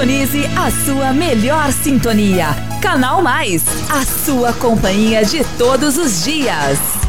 Sintonize a sua melhor sintonia. Canal Mais, a sua companhia de todos os dias.